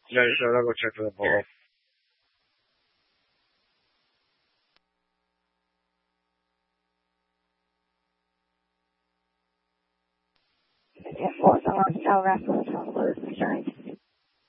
Yeah, sure, I'll go check for the ball. Force on cell reference from Blues Insurance.